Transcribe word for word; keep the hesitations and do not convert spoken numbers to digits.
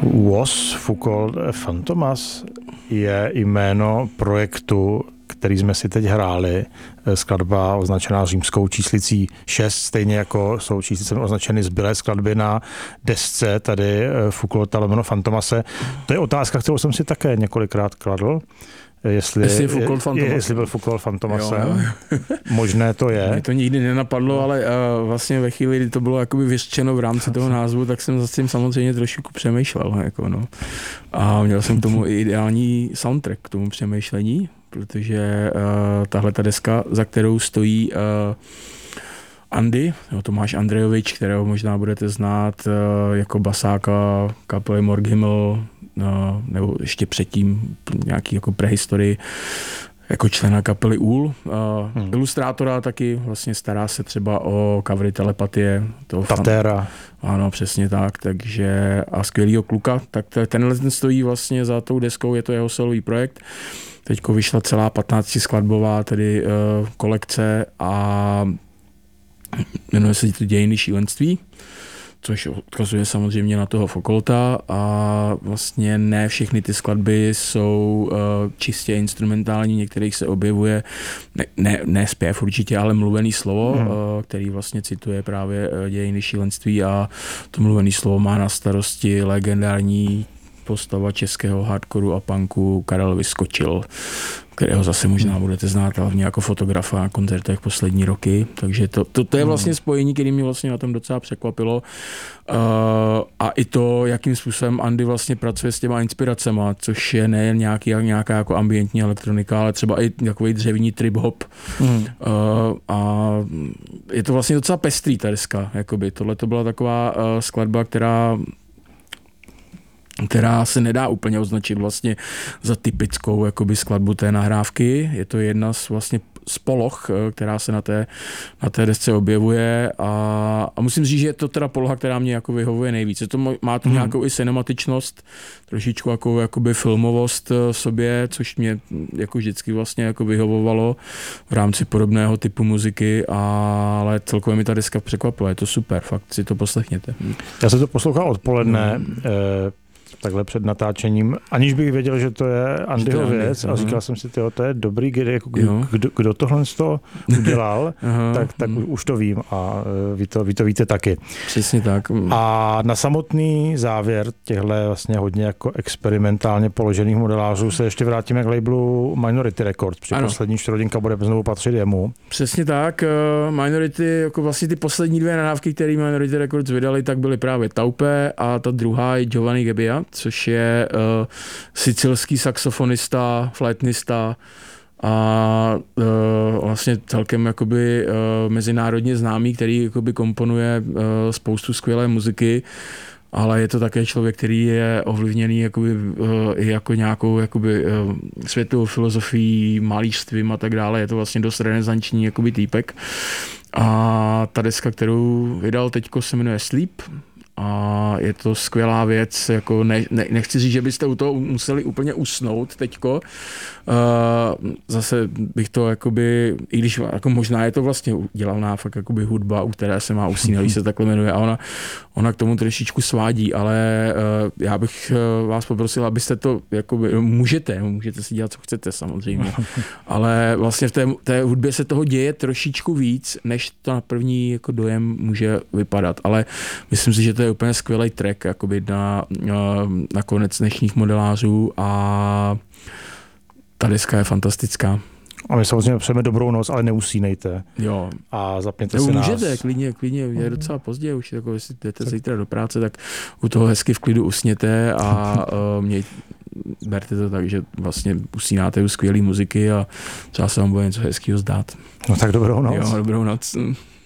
Was Foucault Fantomas je jméno projektu, který jsme si teď hráli, skladba označená římskou číslicí šest, stejně jako jsou číslicemi označeny zbylé skladby na desce tady Foucaulta lomeno Fantomase. To je otázka, kterou jsem si také několikrát kladl. Jestli, jestli, je, je, jestli byl Foucault Fantomasem. Možné to je. Mě to nikdy nenapadlo, ale uh, vlastně ve chvíli, kdy to bylo jakoby vyřčeno v rámci toho názvu, tak jsem zase tím samozřejmě trošku přemýšlel. Jako no. A měl jsem k tomu i ideální soundtrack k tomu přemýšlení, protože uh, tahle ta deska, za kterou stojí uh, Andy, jo, Tomáš Andrejovič, kterého možná budete znát uh, jako basáka kapely Morghimmel, no, nebo ještě předtím nějaký jako prehistorii jako člena kapely Úl. Hmm. Ilustrátora taky vlastně stará se třeba o covery Telepatie. Patera. Fan... Ano, přesně tak. Takže a skvělýho kluka. Tak tenhle ten stojí vlastně za tou deskou, je to jeho solový projekt. Teďko vyšla celá patnáctiskladbová tedy uh, kolekce a jmenuje se to Dějiny šílenství, což odkazuje samozřejmě na toho Foucaulta a vlastně ne všechny ty skladby jsou uh, čistě instrumentální, některých se objevuje, ne, ne, ne zpěv určitě, ale mluvený slovo, hmm. uh, který vlastně cituje právě uh, Dějiny šílenství a to mluvený slovo má na starosti legendární postava českého hardcoreu a punku Karel Vyskočil, kterého zase možná budete znát hlavně jako fotografa na koncertech poslední roky. Takže to, to, to je vlastně spojení, který mě vlastně na tom docela překvapilo. Uh, a i to, jakým způsobem Andy vlastně pracuje s těma inspiracema, což je nejen nějaký, nějaká jako ambientní elektronika, ale třeba i takový dřevní trip-hop. Mm. Uh, a je to vlastně docela pestrý ta deska. Jakoby. Tohle to byla taková uh, skladba, která která se nedá úplně označit vlastně za typickou jakoby skladbu té nahrávky. Je to jedna z vlastně z poloh, která se na té, na té desce objevuje a, a musím říct, že je to teda poloha, která mě jako vyhovuje nejvíc. Je to, má to hmm. nějakou i cinematičnost, trošičku jako jakoby filmovost v sobě, což mě jako vždycky vlastně jako vyhovovalo v rámci podobného typu muziky, ale celkově mi ta deska překvapila. Je to super, fakt si to poslechněte. Já se to poslouchal odpoledne, hmm. eh... takhle před natáčením, aniž bych věděl, že to je Andyho věc a říkal jsem si, tyjo, to je dobrý, jako kdo, kdo, kdo tohle to udělal, tak, tak už to vím a vy to, vy to víte taky. Přesně tak. A na samotný závěr těchto vlastně hodně jako experimentálně položených modelářů se ještě vrátíme k labelu Minority Records, protože ano. poslední čtvrthodinka bude znovu patřit jemu. Přesně tak. Minority, jako vlastně ty poslední dvě nahrávky, které Minority Records vydali, tak byly právě Taupe a ta druhá je Giovanni Gebbia, což je uh, sicilský saxofonista, flétnista a uh, vlastně celkem jakoby uh, mezinárodně známý, který jakoby komponuje uh, spoustu skvělé muziky, ale je to také člověk, který je ovlivněný jakoby, uh, i jako nějakou jakoby, uh, světovou filozofií, malířstvím a tak dále. Je to vlastně dost renesanční jakoby týpek. A ta deska, kterou vydal teďko, se jmenuje Sleep. A je to skvělá věc, jako ne, ne, nechci říct, že byste u toho museli úplně usnout teďko. Uh, zase bych to jakoby, i když jako možná je to vlastně udělaná fakt jakoby hudba, u které se má usínat, když se takhle jmenuje a ona, ona k tomu trošičku svádí, ale uh, já bych uh, vás poprosil, abyste to jakoby, můžete, můžete si dělat, co chcete samozřejmě, ale vlastně v té, té hudbě se toho děje trošičku víc, než to na první jako dojem může vypadat, ale myslím si, že to je úplně skvělý track jakoby na, na konec dnešních modelářů a ta deska je fantastická. A my samozřejmě přejeme dobrou noc, ale neusínejte. Jo. A zapněte jo, si nás. Můžete, klidně, klidně, je docela pozdě, už jako jestli jdete zítra do práce, tak u toho hezky v klidu usněte a uh, měj, berte to tak, že vlastně usínáte u skvělý muziky a třeba se vám bude něco hezkýho zdát. No tak dobrou noc. Jo, dobrou noc.